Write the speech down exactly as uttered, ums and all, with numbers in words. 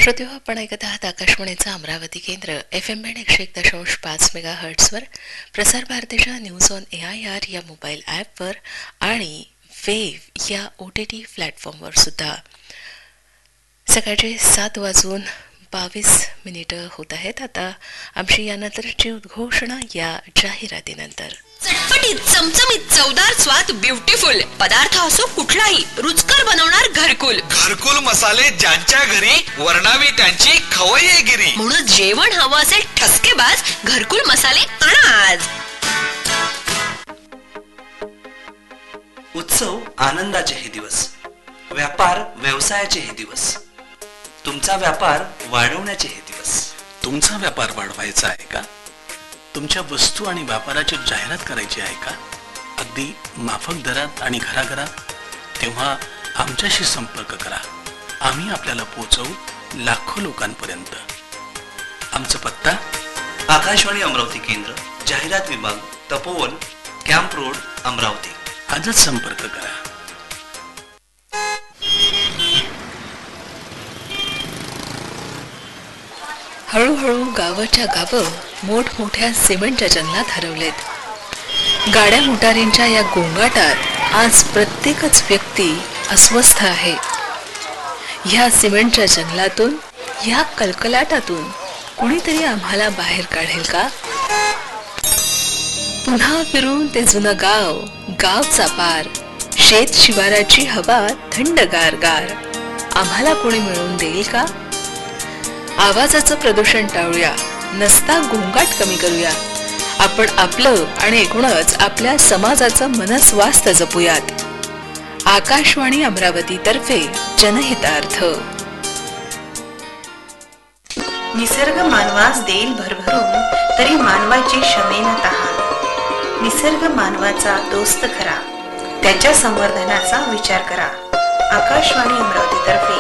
श्रोतेहो, आपण ऐकत आहात आकाशवाणीचं अमरावती केंद्र एफ एम बँड एकशे एक दशांश पाच मेगा हर्ट्सवर, प्रसार भारतीच्या news on A I R या मोबाईल ॲपवर आणि वेव्ह या ओ टी टी प्लॅटफॉर्मवर सुद्धा. सकाळचे सात वाजून बावीस मिनिटं होत आहेत. आता आमची यानंतरची उद्घोषणा या जाहिरातीनंतर. चटपटीत चमचमीत चवदार स्वाद ब्युटिफुल पदार्थ असो कुठलाही रुचकर बनवणार घरकुल. घरकुल मसाले ज्यांच्या घरी वर्णावी त्यांची खवय्येगिरी. म्हणून जेवण हवं असेल ठसकेबाज घरकुल मसाले आणा आज. उत्सव आनंदाचे हे दिवस, व्यापार व्यवसायाचे हे दिवस, तुमचा व्यापार वाढवण्याचे हे दिवस. तुमचा व्यापार वाढवायचा आहे का? तुमच्या वस्तू आणि व्यापाराची जाहिरात करायची आहे का? अगदी माफक दरात आणि घराघरात? तेव्हा आमच्याशी संपर्क करा. आम्ही आपल्याला पोहोचवू लाखो लोकांपर्यंत. आमचा पत्ता आकाशवाणी अमरावती केंद्र, जाहिरात विभाग, तपोवन, कॅम्प रोड, अमरावती. आजच संपर्क करा. हळूहळू गावाच्या गावं मोठमोठ्या सिमेंटच्या जंगलात हरवलेत. गाड्या मोटारींच्या या गोंगाटात आज प्रत्येकच व्यक्ती अस्वस्थ आहे. ह्या सिमेंटच्या जंगलातून, ह्या कलकलाटातून कुणीतरी आम्हाला बाहेर काढेल का? पुन्हा फिरून ते जुनं गाव, गावचा पार, शेत शिवाराची हवा थंडगार गार आम्हाला कोणी मिळवून देईल का? आवाजाचं प्रदूषण टाळूया, नसता गोंगाट कमी करूया. आपण आपलं आणि एकूणच आपल्या समाजाचं मनस्वास्थ्य जपूयात. आकाशवाणी अमरावती तर्फे जनहितार्थ. निसर्ग मानवास देईल भरभरून, तरी मानवाची क्षमेना तहान. निसर्ग मानवाचा दोस्त खरा, त्याच्या संवर्धनाचा विचार करा. आकाशवाणी अमरावती तर्फे